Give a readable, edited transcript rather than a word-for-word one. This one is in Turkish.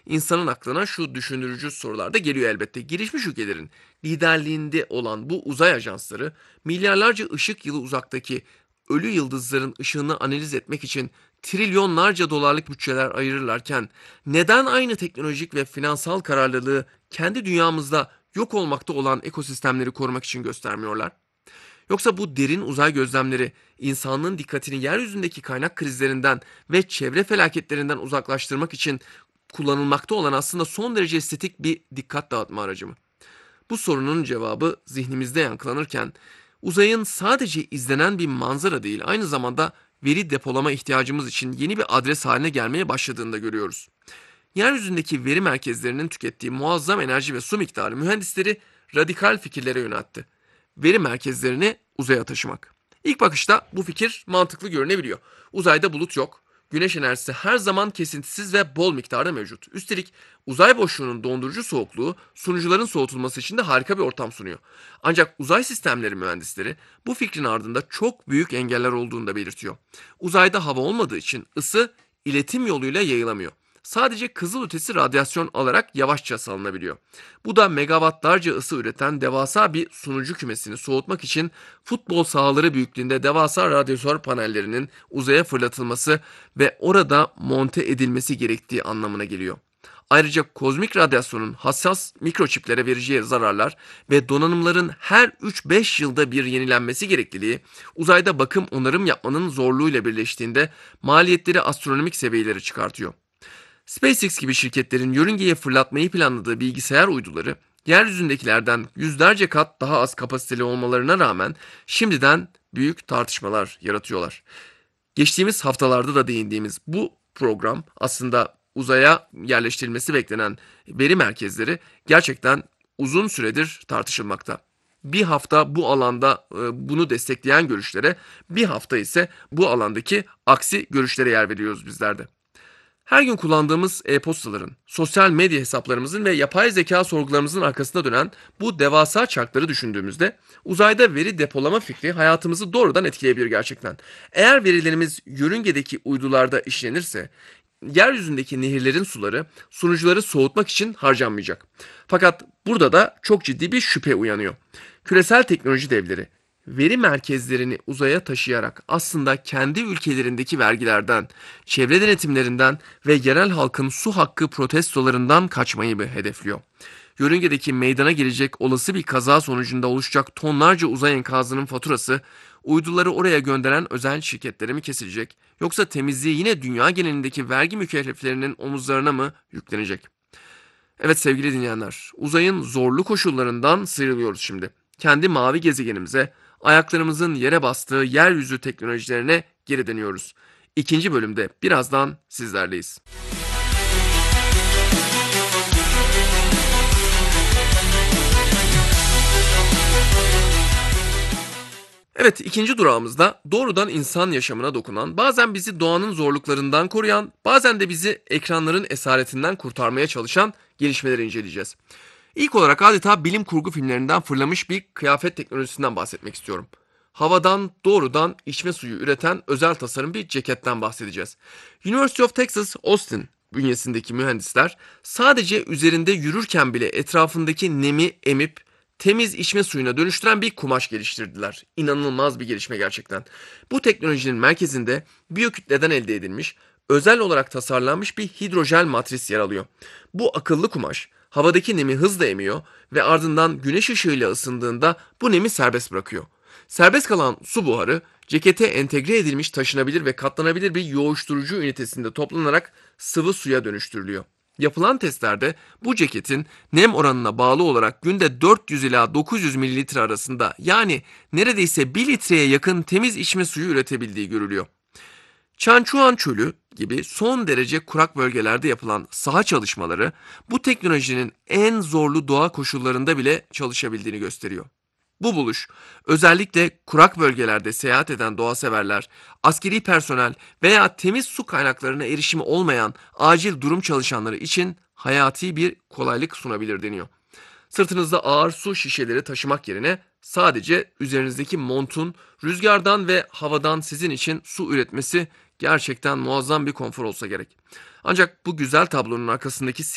insanın aklına şu düşündürücü sorular da geliyor elbette. Gelişmiş ülkelerin liderliğinde olan bu uzay ajansları milyarlarca ışık yılı uzaktaki ölü yıldızların ışığını analiz etmek için trilyonlarca dolarlık bütçeler ayırırlarken neden aynı teknolojik ve finansal kararlılığı kendi dünyamızda yok olmakta olan ekosistemleri korumak için göstermiyorlar? Yoksa bu derin uzay gözlemleri insanlığın dikkatini yeryüzündeki kaynak krizlerinden ve çevre felaketlerinden uzaklaştırmak için kullanılmakta olan aslında son derece estetik bir dikkat dağıtma aracı mı? Bu sorunun cevabı zihnimizde yankılanırken uzayın sadece izlenen bir manzara değil, aynı zamanda veri depolama ihtiyacımız için yeni bir adres haline gelmeye başladığını da görüyoruz. Yeryüzündeki veri merkezlerinin tükettiği muazzam enerji ve su miktarı mühendisleri radikal fikirlere yöneltti. Veri merkezlerini uzaya taşımak. İlk bakışta bu fikir mantıklı görünebiliyor. Uzayda bulut yok. Güneş enerjisi her zaman kesintisiz ve bol miktarda mevcut. Üstelik uzay boşluğunun dondurucu soğukluğu sunucuların soğutulması için de harika bir ortam sunuyor. Ancak uzay sistemleri mühendisleri bu fikrin ardında çok büyük engeller olduğunu da belirtiyor. Uzayda hava olmadığı için ısı iletim yoluyla yayılamıyor. Sadece kızılötesi radyasyon alarak yavaşça salınabiliyor. Bu da megawattlarca ısı üreten devasa bir sunucu kümesini soğutmak için futbol sahaları büyüklüğünde devasa radyatör panellerinin uzaya fırlatılması ve orada monte edilmesi gerektiği anlamına geliyor. Ayrıca kozmik radyasyonun hassas mikroçiplere vereceği zararlar ve donanımların her 3-5 yılda bir yenilenmesi gerekliliği, uzayda bakım onarım yapmanın zorluğuyla birleştiğinde maliyetleri astronomik seviyelere çıkartıyor. SpaceX gibi şirketlerin yörüngeye fırlatmayı planladığı bilgisayar uyduları, yeryüzündekilerden yüzlerce kat daha az kapasiteli olmalarına rağmen şimdiden büyük tartışmalar yaratıyorlar. Geçtiğimiz haftalarda da değindiğimiz bu program aslında uzaya yerleştirilmesi beklenen veri merkezleri gerçekten uzun süredir tartışılmakta. Bir hafta bu alanda bunu destekleyen görüşlere, bir hafta ise bu alandaki aksi görüşlere yer veriyoruz bizler de. Her gün kullandığımız e-postaların, sosyal medya hesaplarımızın ve yapay zeka sorgularımızın arkasında dönen bu devasa çarkları düşündüğümüzde uzayda veri depolama fikri hayatımızı doğrudan etkileyebilir gerçekten. Eğer verilerimiz yörüngedeki uydularda işlenirse yeryüzündeki nehirlerin suları sunucuları soğutmak için harcanmayacak. Fakat burada da çok ciddi bir şüphe uyanıyor. Küresel teknoloji devleri veri merkezlerini uzaya taşıyarak aslında kendi ülkelerindeki vergilerden, çevre denetimlerinden ve yerel halkın su hakkı protestolarından kaçmayı mı hedefliyor? Yörüngedeki meydana gelecek olası bir kaza sonucunda oluşacak tonlarca uzay enkazının faturası uyduları oraya gönderen özel şirketlere mi kesilecek, yoksa temizliği yine dünya genelindeki vergi mükelleflerinin omuzlarına mı yüklenecek? Evet sevgili dinleyenler, uzayın zorlu koşullarından sıyrılıyoruz şimdi. Kendi mavi gezegenimize, ayaklarımızın yere bastığı yeryüzü teknolojilerine geri dönüyoruz. İkinci bölümde birazdan sizlerleyiz. Evet, ikinci durağımızda doğrudan insan yaşamına dokunan, bazen bizi doğanın zorluklarından koruyan, bazen de bizi ekranların esaretinden kurtarmaya çalışan gelişmeleri inceleyeceğiz. İlk olarak adeta bilim kurgu filmlerinden fırlamış bir kıyafet teknolojisinden bahsetmek istiyorum. Havadan doğrudan içme suyu üreten özel tasarım bir ceketten bahsedeceğiz. University of Texas Austin bünyesindeki mühendisler sadece üzerinde yürürken bile etrafındaki nemi emip temiz içme suyuna dönüştüren bir kumaş geliştirdiler. İnanılmaz bir gelişme gerçekten. Bu teknolojinin merkezinde biyokütleden elde edilmiş, özel olarak tasarlanmış bir hidrojel matris yer alıyor. Bu akıllı kumaş havadaki nemi hızla emiyor ve ardından güneş ışığıyla ısındığında bu nemi serbest bırakıyor. Serbest kalan su buharı cekete entegre edilmiş taşınabilir ve katlanabilir bir yoğuşturucu ünitesinde toplanarak sıvı suya dönüştürülüyor. Yapılan testlerde bu ceketin nem oranına bağlı olarak günde 400 ila 900 mililitre arasında, yani neredeyse 1 litreye yakın temiz içme suyu üretebildiği görülüyor. Çançuan Çölü gibi son derece kurak bölgelerde yapılan saha çalışmaları bu teknolojinin en zorlu doğa koşullarında bile çalışabildiğini gösteriyor. Bu buluş özellikle kurak bölgelerde seyahat eden doğaseverler, askeri personel veya temiz su kaynaklarına erişimi olmayan acil durum çalışanları için hayati bir kolaylık sunabilir deniyor. Sırtınızda ağır su şişeleri taşımak yerine sadece üzerinizdeki montun rüzgardan ve havadan sizin için su üretmesi gerçekten muazzam bir konfor olsa gerek. Ancak bu güzel tablonun arkasındaki